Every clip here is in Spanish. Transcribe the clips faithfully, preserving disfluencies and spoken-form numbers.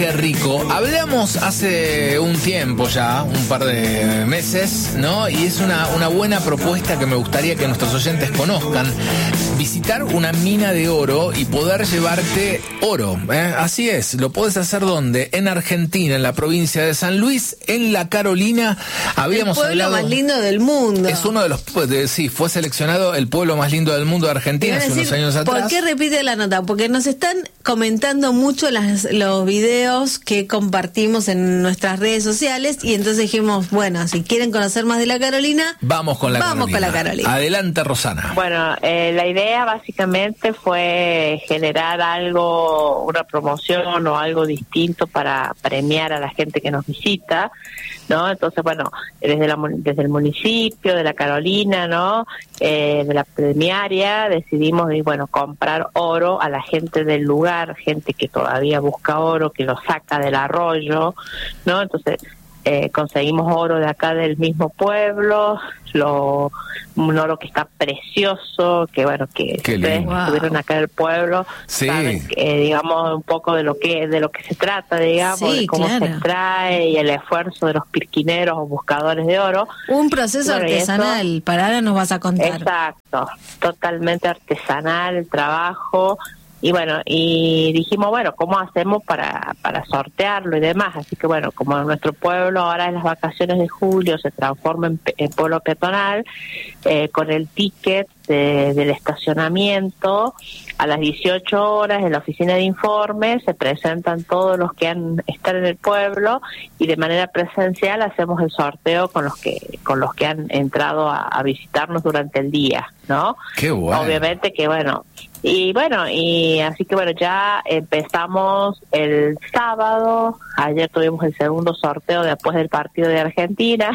Qué rico. Hablamos hace un tiempo ya, un par de meses, ¿no? Y es una, una buena propuesta que me gustaría que nuestros oyentes conozcan. Visitar una mina de oro y poder llevarte oro, ¿eh? Así es, lo podés hacer ¿dónde? En Argentina, en la provincia de San Luis, en La Carolina. Habíamos el pueblo hablado, más lindo del mundo. Es uno de los, de, sí, fue seleccionado el pueblo más lindo del mundo de Argentina hace decir, unos años atrás. ¿Por qué repite la nota? Porque nos están comentando mucho las, los videos que compartimos en nuestras redes sociales y entonces dijimos, bueno, si quieren conocer más de La Carolina, vamos con la vamos Carolina. con La Carolina. Adelante, Rosana. Bueno, eh, la idea básicamente fue generar algo, una promoción o algo distinto para premiar a la gente que nos visita, ¿no? Entonces, bueno, desde la desde el municipio de La Carolina, ¿no? Eh, de la premiaria decidimos, bueno, comprar oro a la gente del lugar, gente que todavía busca oro, que lo saca del arroyo, ¿no? Entonces eh, conseguimos oro de acá del mismo pueblo, lo un oro que está precioso, que bueno, que Qué ustedes lindo. estuvieron acá del pueblo, sí. saben, eh, digamos, un poco de lo que de lo que se trata, digamos, Sí, de cómo claro. se extrae y el esfuerzo de los pirquineros o buscadores de oro. Un proceso Bueno, y artesanal, eso- para ahora nos vas a contar. Exacto, totalmente artesanal el trabajo. Y bueno, y dijimos, bueno, ¿cómo hacemos para para sortearlo y demás? Así que bueno, como nuestro pueblo ahora en las vacaciones de julio se transforma en, pe- en pueblo peatonal, eh, con el ticket de, del estacionamiento, a las dieciocho horas en la oficina de informes se presentan todos los que han están en el pueblo y de manera presencial hacemos el sorteo con los que con los que han entrado a, a visitarnos durante el día, ¿no? Qué bueno. Obviamente que bueno, y bueno, y así que bueno, ya empezamos el sábado, ayer tuvimos el segundo sorteo después del partido de Argentina,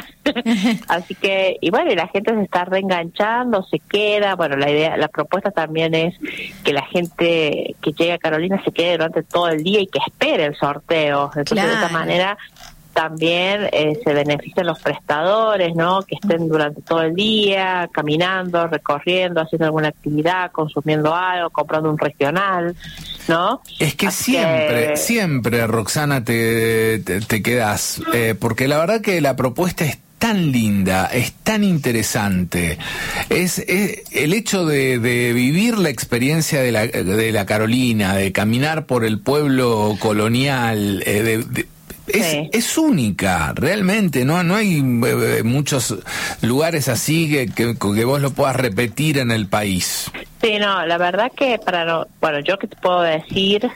así que, y bueno, y la gente se está reenganchando, se queda, bueno, la idea, la propuesta también es que la gente que llegue a Carolina se quede durante todo el día y que espere el sorteo, entonces Claro. de esta manera también eh, se benefician los prestadores, ¿no? Que estén durante todo el día caminando, recorriendo, haciendo alguna actividad, consumiendo algo, comprando un regional, ¿no? Es que Así siempre, que- siempre, Roxana, te, te, te quedás, eh, porque la verdad que la propuesta es tan linda, es tan interesante, es, es el hecho de, de vivir la experiencia de la, de la Carolina, de caminar por el pueblo colonial, eh, de, de- es, Sí. es única, realmente, no, no hay eh, muchos lugares así que, que, que vos lo puedas repetir en el país. Sí, no, la verdad que para no, bueno, yo que te puedo decir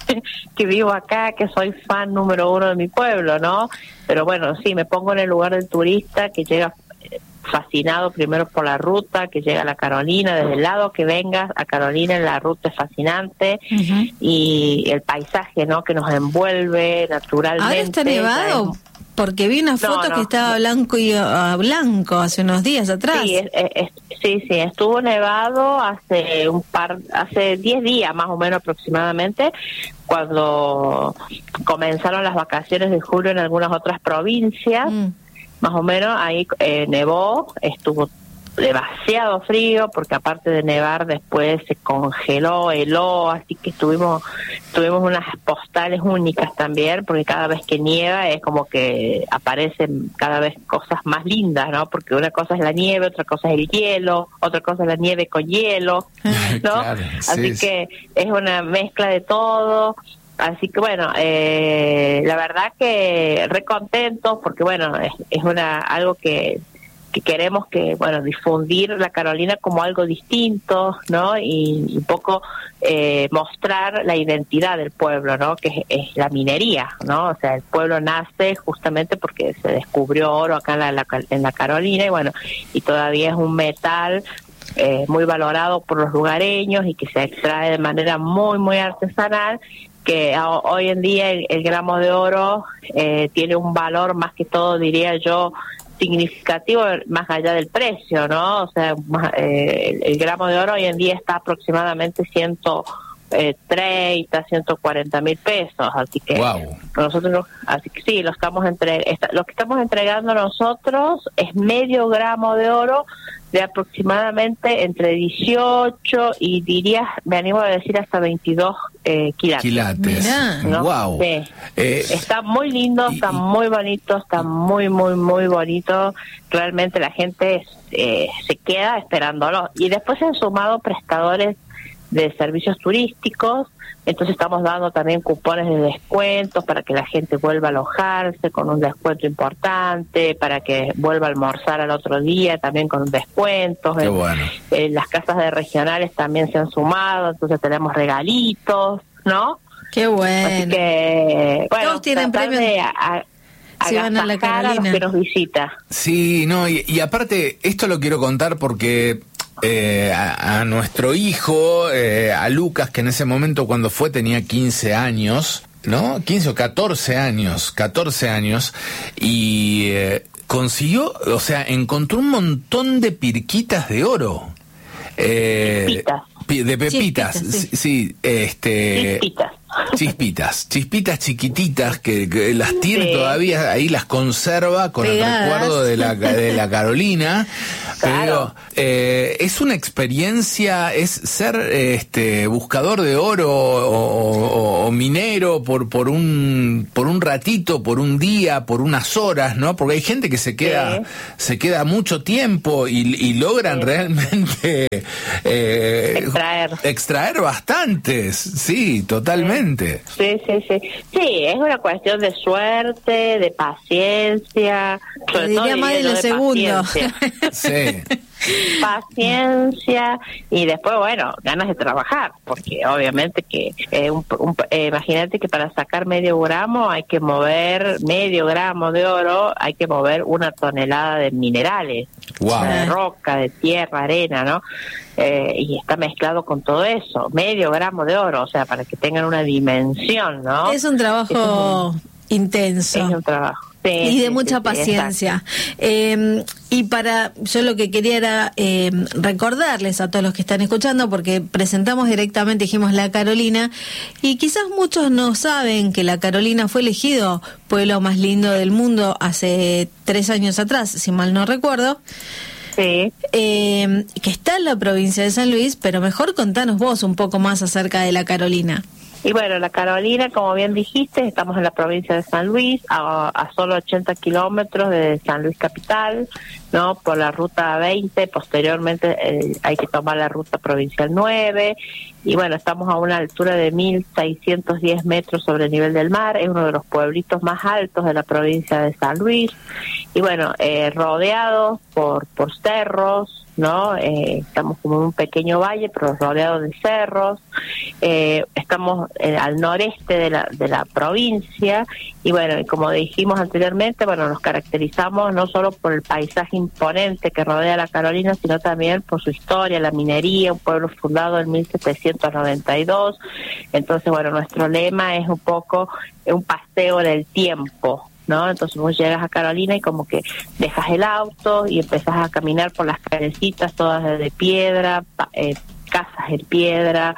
que vivo acá, que soy fan número uno de mi pueblo, ¿no? Pero bueno, sí, me pongo en el lugar del turista que llega eh, fascinado primero por la ruta, que llega a La Carolina, desde el lado que vengas a Carolina, la ruta es fascinante, Ujú. y el paisaje, ¿no? Que nos envuelve naturalmente. Ahora está nevado, Es- porque vi una No, foto no. que estaba blanco y ah, blanco hace unos días atrás. Sí, es- es- es- sí, sí, estuvo nevado hace un par, hace diez días más o menos aproximadamente, cuando comenzaron las vacaciones de julio en algunas otras provincias, Mm. más o menos ahí eh, nevó, estuvo demasiado frío porque aparte de nevar después se congeló, heló, así que tuvimos tuvimos unas postales únicas también, porque cada vez que nieva es como que aparecen cada vez cosas más lindas, ¿no? Porque una cosa es la nieve, otra cosa es el hielo, otra cosa es la nieve con hielo, ¿no? Claro, sí, Así sí. que es una mezcla de todo. Así que bueno, eh, la verdad que re contentos porque bueno, es, es una algo que que queremos que, bueno, difundir la Carolina como algo distinto, ¿no? Y un poco eh, mostrar la identidad del pueblo, ¿no? Que es, es la minería, ¿no? O sea, el pueblo nace justamente porque se descubrió oro acá en la, la- en la Carolina y bueno, y todavía es un metal eh, muy valorado por los lugareños y que se extrae de manera muy, muy artesanal, que a, hoy en día el, el gramo de oro eh, tiene un valor más que todo, diría yo, significativo más allá del precio, ¿no? O sea, más, eh, el, el gramo de oro hoy en día está aproximadamente ciento eh, treinta, ciento cuarenta mil pesos, así que wow. nosotros, así que sí, lo estamos entre, esta, lo que estamos entregando nosotros es medio gramo de oro de aproximadamente entre dieciocho y diría, me animo a decir hasta veintidós eh, quilates. Quilates, ¿no? wow. Sí. Eh, está muy lindo, y, está muy bonito, está muy, muy, muy bonito. Realmente la gente eh, se queda esperándolo. Y después se han sumado prestadores de servicios turísticos, entonces estamos dando también cupones de descuentos para que la gente vuelva a alojarse con un descuento importante, para que vuelva a almorzar al otro día también con descuentos. Qué bueno. En, en las casas de regionales también se han sumado, entonces tenemos regalitos, ¿no? Qué bueno. Así que, bueno, todos tienen premios. De, a, Si van a la Carolina. A los que nos visita. Sí, no, y, y aparte, esto lo quiero contar porque eh, a, a nuestro hijo, eh, a Lucas, que en ese momento cuando fue tenía quince años, ¿no? quince o catorce años, catorce años, y eh, consiguió, o sea, encontró un montón de pirquitas de oro. Eh, Pepitas. De pepitas, Chispitas, sí. sí, sí, este... Chispitas. Chispitas, chispitas chiquititas que, que las tiene Sí. todavía, ahí las conserva con Pegadas. el recuerdo de la, de la Carolina. Claro. Pero eh, es una experiencia, es ser este buscador de oro o, o, o minero por por un por un ratito, por un día, por unas horas, ¿no? Porque hay gente que se queda Sí. se queda mucho tiempo y, y logran Sí. realmente eh, Extraer. extraer bastantes, sí, totalmente. Sí, sí, sí. Sí, es una cuestión de suerte, de paciencia. Te diría más de lo segundo. Sí. Paciencia y después, bueno, ganas de trabajar, porque obviamente que, eh, un, un, eh, imagínate que para sacar medio gramo hay que mover medio gramo de oro, hay que mover una tonelada de minerales, Wow. de roca, de tierra, arena, ¿no? Eh, y está mezclado con todo eso, medio gramo de oro, o sea, para que tengan una dimensión, ¿no? Es un trabajo Es un, intenso. es un trabajo. Sí, Y de sí, mucha sí, sí, paciencia. Eh, y para, yo lo que quería era eh, recordarles a todos los que están escuchando, porque presentamos directamente, dijimos La Carolina, y quizás muchos no saben que La Carolina fue elegido pueblo más lindo del mundo hace tres años atrás, si mal no recuerdo. Sí. Eh, que está en la provincia de San Luis, pero mejor contanos vos un poco más acerca de La Carolina. Y bueno, La Carolina, como bien dijiste, estamos en la provincia de San Luis, a, a solo ochenta kilómetros de San Luis capital, ¿no? Por la ruta veinte, posteriormente eh, hay que tomar la ruta provincial nueve, y bueno, estamos a una altura de mil seiscientos diez metros sobre el nivel del mar, es uno de los pueblitos más altos de la provincia de San Luis, y bueno, eh, rodeados por, por cerros, ¿no? Eh, estamos como en un pequeño valle, pero rodeado de cerros. Eh, estamos eh, al noreste de la, de la provincia y bueno, y como dijimos anteriormente, bueno, nos caracterizamos no solo por el paisaje imponente que rodea la Carolina, sino también por su historia, la minería, un pueblo fundado en mil setecientos noventa y dos. Entonces, bueno, nuestro lema es un poco un paseo en el tiempo, ¿no? Entonces vos llegas a Carolina y como que dejas el auto y empezás a caminar por las callecitas todas de piedra, eh, casas en piedra,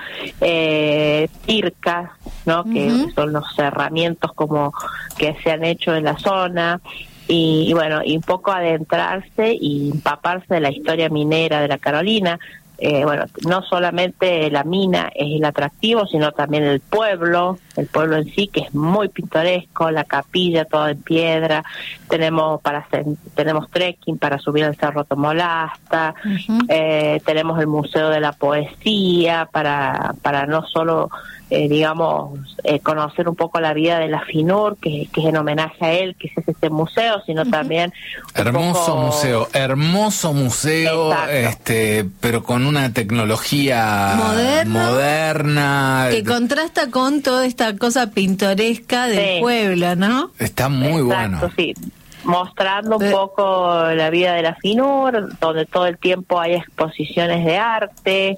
eh, pircas, ¿no? Uh-huh. Que son los cerramientos como que se han hecho en la zona. Y, y bueno, y un poco adentrarse y empaparse de la historia minera de la Carolina. Eh, bueno, no solamente la mina es el atractivo, sino también el pueblo, el pueblo en sí, que es muy pintoresco, la capilla toda en piedra, tenemos para hacer, tenemos trekking para subir al Cerro Tomolasta, uh-huh. eh, tenemos el Museo de la Poesía para, para no solo, eh, digamos, eh, conocer un poco la vida de la FINUR, que, que es en homenaje a él, que es este museo, sino uh-huh. también... Hermoso poco... museo, hermoso museo, Exacto. este pero con una tecnología moderna, moderna que contrasta con toda esta cosa pintoresca del sí. pueblo, ¿no? Está muy Exacto, bueno. Sí. Mostrando un poco la vida de la FINUR, donde todo el tiempo hay exposiciones de arte,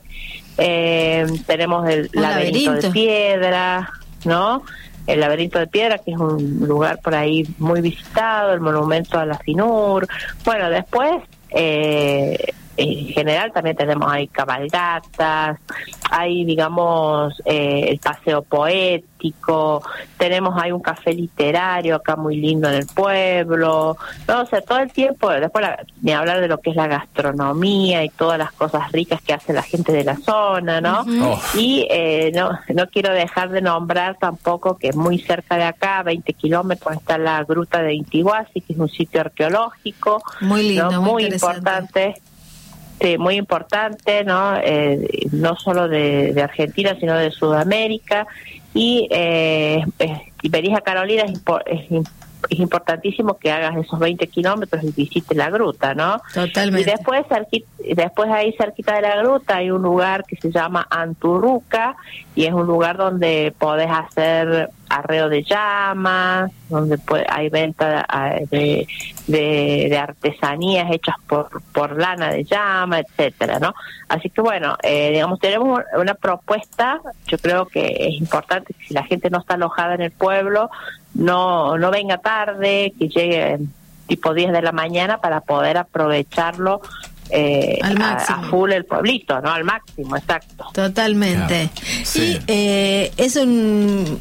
eh, tenemos el laberinto, laberinto de piedra, ¿no? El laberinto de piedra, que es un lugar por ahí muy visitado, el monumento a la FINUR. Bueno, después eh, en general también tenemos ahí cabalgatas, hay digamos eh, el paseo poético, tenemos ahí un café literario acá muy lindo en el pueblo, no, o sea, todo el tiempo, después la, ni hablar de lo que es la gastronomía y todas las cosas ricas que hace la gente de la zona, ¿no? Uh-huh. Oh. Y eh, no, no quiero dejar de nombrar tampoco que muy cerca de acá, veinte kilómetros, está la Gruta de Intihuasi, que es un sitio arqueológico, muy lindo, ¿no? muy, muy importante. Sí, muy importante, ¿no? Eh, no solo de, de Argentina, sino de Sudamérica. Y eh, eh, Berija Carolina es, es, es importantísimo que hagas esos veinte kilómetros y visites la gruta, ¿no? Totalmente. Y después, cerquita, después ahí cerquita de la gruta hay un lugar que se llama Anturruca, y es un lugar donde podés hacer arreo de llamas, donde puede, hay venta de, de, de artesanías hechas por, por lana de llama, etcétera, ¿no? Así que bueno, eh, digamos, tenemos una propuesta. Yo creo que es importante que si la gente no está alojada en el pueblo, no, no venga tarde, que llegue tipo diez de la mañana para poder aprovecharlo Eh, al a, máximo. a full el pueblito, ¿no? Al máximo, exacto. Totalmente. Claro. Sí. Y eh, es un,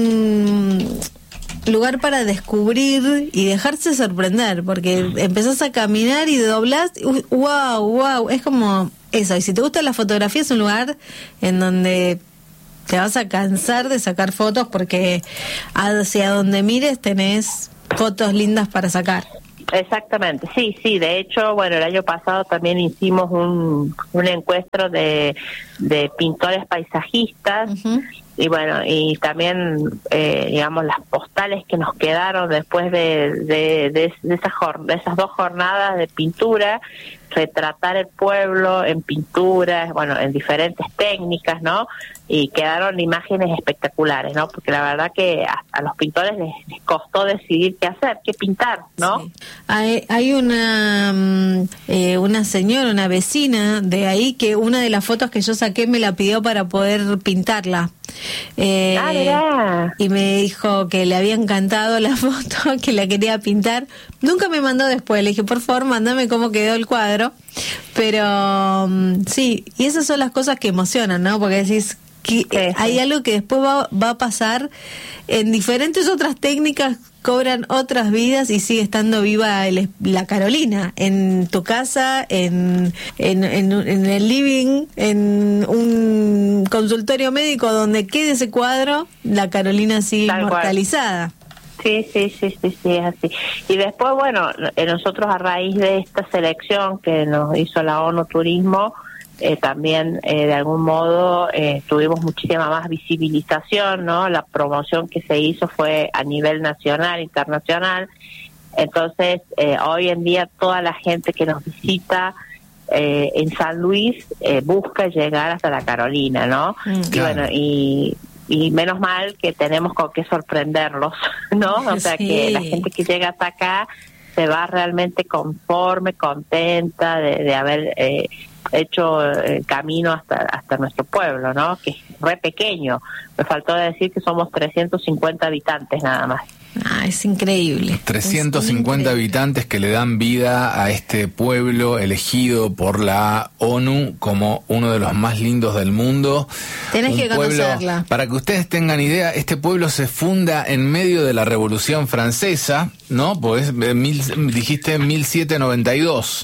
un lugar para descubrir y dejarse sorprender, porque empezás a caminar y doblás, wow, wow, es como eso. Y si te gusta la fotografía, es un lugar en donde te vas a cansar de sacar fotos, porque hacia donde mires tenés fotos lindas para sacar. Exactamente, sí, sí, de hecho, bueno, el año pasado también hicimos un, un encuentro de, de pintores paisajistas. Uh-huh. Y bueno, y también, eh, digamos, las postales que nos quedaron después de, de, de, de, esas, de esas dos jornadas de pintura, retratar el pueblo en pinturas, bueno, en diferentes técnicas, ¿no? Y quedaron imágenes espectaculares, ¿no? Porque la verdad que a, a los pintores les, les costó decidir qué hacer, qué pintar, ¿no? Sí. Hay, hay una eh, una señora, una vecina de ahí, que una de las fotos que yo saqué me la pidió para poder pintarla. Eh, ah, mirá. Y me dijo que le había encantado la foto, que la quería pintar. Nunca me mandó después, le dije, por favor, mándame cómo quedó el cuadro. Pero um, sí, y esas son las cosas que emocionan, ¿no? Porque decís que eh, hay algo que después va, va a pasar en diferentes otras técnicas, cobran otras vidas y sigue estando viva el, la Carolina en tu casa, en, en, en, en el living, en un consultorio médico donde quede ese cuadro, la Carolina sigue Tal inmortalizada. Cual. Sí, sí, sí, sí, sí, es así. Y después, bueno, nosotros a raíz de esta selección que nos hizo la ONU Turismo, eh, también eh, de algún modo eh, tuvimos muchísima más visibilización, ¿no? La promoción que se hizo fue a nivel nacional, internacional. Entonces, eh, hoy en día toda la gente que nos visita eh, en San Luis eh, busca llegar hasta la Carolina, ¿no? Mm, y bueno, y... y menos mal que tenemos con qué sorprenderlos, ¿no? O sea, sí, que la gente que llega hasta acá se va realmente conforme, contenta de, de haber eh, hecho el camino hasta hasta nuestro pueblo, ¿no? Que es re pequeño. Me faltó decir que somos trescientos cincuenta habitantes nada más. Ah, es increíble. trescientos cincuenta es increíble. Habitantes que le dan vida a este pueblo elegido por la ONU como uno de los más lindos del mundo. Tenés Un que pueblo, conocerla. para que ustedes tengan idea, este pueblo se funda en medio de la Revolución Francesa, ¿no? Pues mil, dijiste mil setecientos noventa y dos.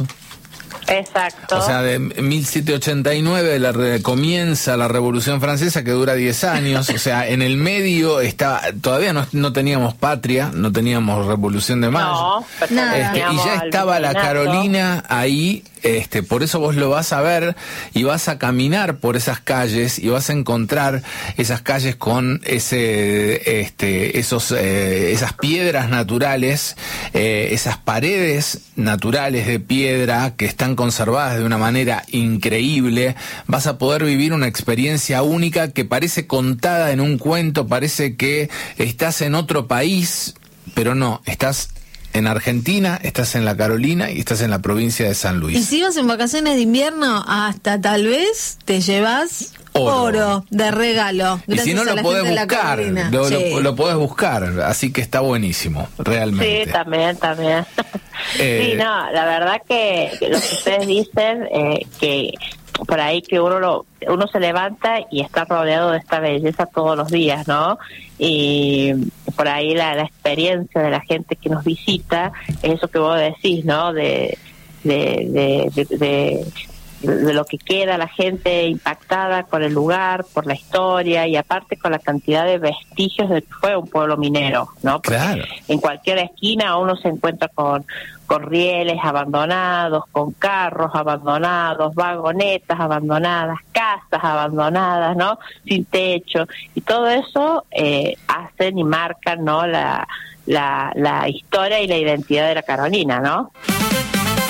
Exacto. O sea, de mil setecientos ochenta y nueve la re, comienza la Revolución Francesa, que dura diez años. O sea, en el medio está, todavía no, no teníamos patria, no teníamos Revolución de Mayo. No, este, y ya estaba la Carolina ahí. Este, por eso vos lo vas a ver y vas a caminar por esas calles y vas a encontrar esas calles con ese, este, esos, eh, esas piedras naturales, eh, esas paredes naturales de piedra que están conservadas de una manera increíble. Vas a poder vivir una experiencia única que parece contada en un cuento, parece que estás en otro país, pero no, estás en Argentina, estás en la Carolina y estás en la provincia de San Luis. Y si vas en vacaciones de invierno, hasta tal vez te llevas oro, oro de regalo. Y si no, lo podés buscar, lo, sí. lo, lo podés buscar, así que está buenísimo, realmente. Sí, también, también. Eh... Sí, no, la verdad que lo que ustedes dicen, eh, que por ahí que uno lo, uno se levanta y está rodeado de esta belleza todos los días, ¿no? Y por ahí la, la experiencia de la gente que nos visita es eso que vos decís, ¿no? De de, de, de, de de lo que queda la gente impactada con el lugar, por la historia y aparte con la cantidad de vestigios de que fue un pueblo minero, ¿no? Porque claro. En cualquier esquina uno se encuentra con, con rieles abandonados, con carros abandonados, vagonetas abandonadas, casas abandonadas, ¿no? Sin techo, y todo eso eh, hacen y marcan, ¿no? La, la, la historia y la identidad de la Carolina, ¿no?